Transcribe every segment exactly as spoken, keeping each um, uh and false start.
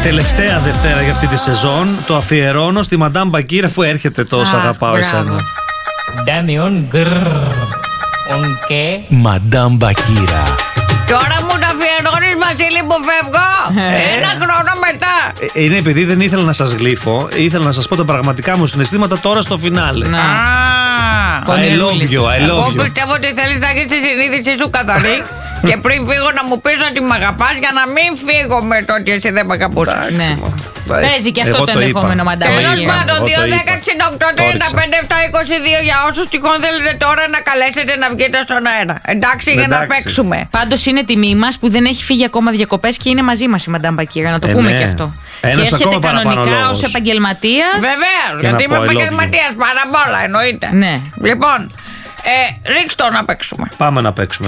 Τελευταία Δευτέρα για αυτή τη σεζόν. Το αφιερώνω στη Μαντάμ Μπακύρα που έρχεται τόσο. Αχ, αγαπάω εσένα. Ντάμιον γκρρρ. Ονκέ. Μαντάμ Μπακύρα. Τώρα μου τα αφιερώνεις, Βασίλη, που φεύγω. Ένα χρόνο μετά. Ε, είναι επειδή δεν ήθελα να σας γλύφω. Ήθελα να σας πω τα πραγματικά μου συναισθήματα τώρα στο φινάλε. Α, I love you, I εγώ love you. πιστεύω ότι θέλεις να έχεις τη συνείδησή σου καθαρή. Και πριν φύγω να μου πεις ότι μ' αγαπάς, για να μην φύγω με το ότι εσύ δεν μ' αγαπούσες. Ναι. Παίζει και αυτό Εγώ το το ενδεχόμενο, είπα. Μαντάμ Τέλος Μπακύρα. πάντων, Εγώ το δύο είπα. δέκα εξήντα οκτώ τριάντα πέντε επτά είκοσι δύο για όσους τυχόν θέλετε τώρα να καλέσετε να βγείτε στον αέρα. Εντάξει, για να Εντάξει. παίξουμε. Πάντως είναι τιμή μας που δεν έχει φύγει ακόμα διακοπές και είναι μαζί μας η Μαντάμ Μπακύρα, να το Ε, πούμε ναι. και αυτό. Ένας Και έρχεται ακόμα παραπάνω κανονικά λόγος. ως επαγγελματίας. Βεβαίως, Και γιατί να είμαι πω, I love you. επαγγελματίας πάρα πολλά, εννοείται. Ναι. Λοιπόν, ε, ρίξ' το να παίξουμε. Πάμε να παίξουμε.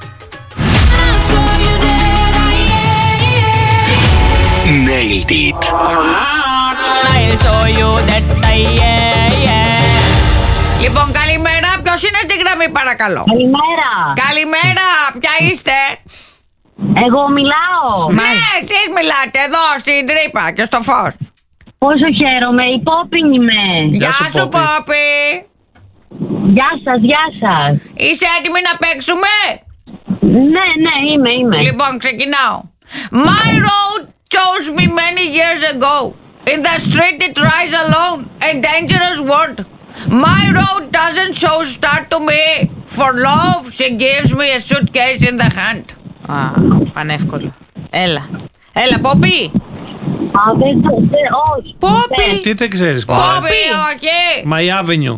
Nailed it. I'll show you that I yeah, yeah. Λοιπόν, καλημέρα. Ποιος είναι στη γραμμή, παρακαλώ? Καλημέρα. Καλημέρα, ποια είστε? Εγώ μιλάω. Ναι, εσείς μιλάτε εδώ στην τρύπα και στο φως. Πόσο χαίρομαι. Η Πόπη είμαι. Γεια σου, σου, Πόπη. Πόπη. Γεια σας, γεια σας. Είσαι έτοιμη να παίξουμε? Ναι, ναι, είμαι, είμαι. Λοιπόν, ξεκινάω. My road chose me many years ago. In the street it rides alone, a dangerous world. My road doesn't show start to me. For love she gives me a suitcase in the hand. Α, πανεύκολο. Έλα. Έλα, Πόπη. Α, δεν το δεν, όχι. Πόπη. Τι δεν ξέρεις, Πόπη, Πόπη. όχι. My Avenue.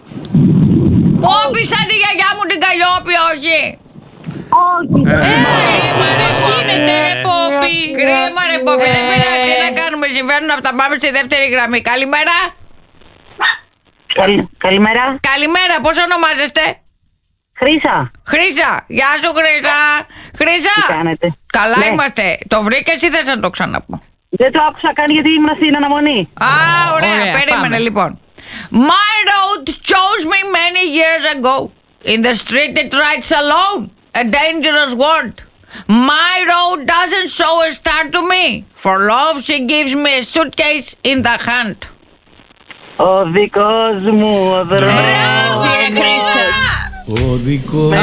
Πόπη σαν τη γιαγιά μου την Καλλιόπη, όχι. Όχι. Ε, Εσύ πώς γίνεται, Πόπη. Κρίμα ρε Πόπη, δεν Ε. πειράζει, τι να κάνουμε, συμβαίνουν αυτά, πάμε στη δεύτερη γραμμή. Καλημέρα. Καλη- Καλημέρα. Καλημέρα, πώς ονομάζεστε? Χρύσα. Χρύσα, γεια σου Χρύσα. Χρύσα. Τι κάνετε? Καλά Ναι. είμαστε. Το βρήκες ή θες να το ξαναπώ? Δεν το άκουσα καν γιατί ήμουν στην αναμονή. Α, ωραία, Ωραία, περίμενε πάμε. λοιπόν. My road chose me many years ago. In the street it rides alone. A dangerous world. My road doesn't show a star to me. For love she gives me a suitcase in the hand. Ο δικός μου ο δρόμος. Μπράβο, ρε Χρύσα. Ο δικός